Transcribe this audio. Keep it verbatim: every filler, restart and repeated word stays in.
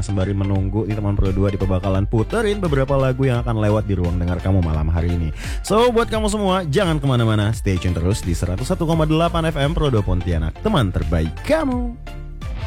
sembari menunggu nih teman Pro dua di bakalan puterin beberapa lagu yang akan lewat di ruang dengar kamu malam hari ini. So buat kamu semua jangan kemana-mana, stay tune terus di seratus satu koma delapan F M Pro dua Pontianak, teman terbaik kamu.